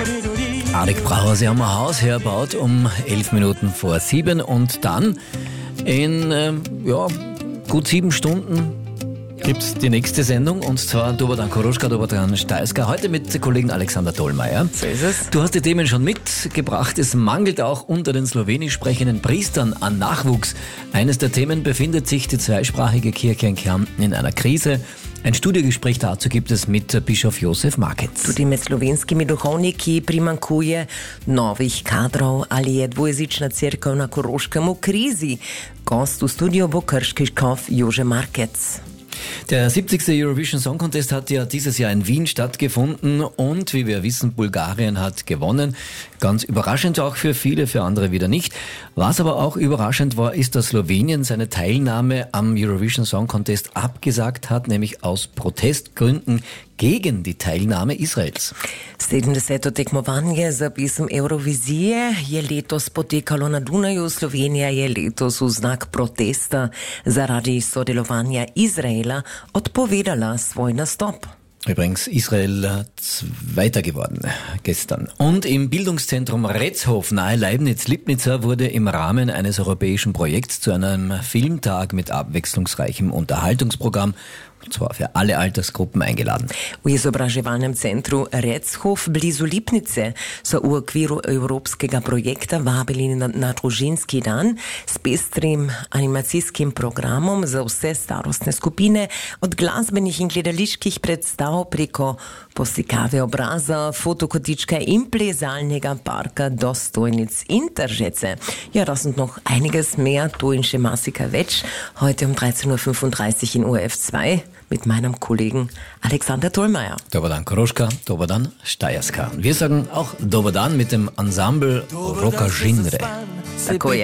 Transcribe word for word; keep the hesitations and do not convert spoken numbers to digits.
Arik Brauer, Sie haben ein Haus hergebaut um elf Minuten vor sieben und dann in ähm, ja, gut sieben Stunden gibt es die nächste Sendung, und zwar Dobodan Koroschka, Dobodan Steiska, heute mit dem Kollegen Alexander Dollmeier. So ist es. Du hast die Themen schon mitgebracht. Es mangelt auch unter den slowenisch sprechenden Priestern an Nachwuchs. Eines der Themen befindet sich die zweisprachige Kirche in Kärnten in einer Krise. Ein Studiogespräch dazu gibt es mit Bischof Josef Markec. Tudi med slovenskimi duhovniki primankuje novih kadrov, ali je dvojezična cerkev na Koroškem v krizi. Gost v studiu bo krški škof Jože Markec. Der siebzigste Eurovision Song Contest hat ja dieses Jahr in Wien stattgefunden und wie wir wissen, Bulgarien hat gewonnen. Ganz überraschend auch für viele, für andere wieder nicht. Was aber auch überraschend war, ist, dass Slowenien seine Teilnahme am Eurovision Song Contest abgesagt hat, nämlich aus Protestgründen gegen die Teilnahme Izraels. sedemdeseto tekmovanje za pesem Eurovizije je letos potekalo na Dunaju. Slovenija je letos v znak protesta zaradi sodelovanja Izraela odpovedala svoj nastop. Übrigens, Israel Zweiter geworden gestern. Und im Bildungszentrum Retzhof nahe Leibniz-Lipnica wurde im Rahmen eines europäischen Projekts zu einem Filmtag mit abwechslungsreichem Unterhaltungsprogramm, und zwar für alle Altersgruppen, eingeladen. V izobraževalnem centru Retzhof blizu Lipnice so v okviru evropskega projekta vabili na, na družinski dan s pestrim animacijskim programom za vse starostne skupine, od glasbenih in gledaliških predstav preko poslikave obraza, fotokotička in plezalnega parka do stojnic in tržnice. Ja, das und noch einiges mehr, du in še marsikaj več, heute um dreizehn Uhr fünfunddreißig in O R F zwei mit meinem Kollegen Alexander Dollmeier. Dobodan Koroschka, Dobodan Steiska. Wir sagen auch Dobodan mit dem Ensemble Roka Žinre. Tako je.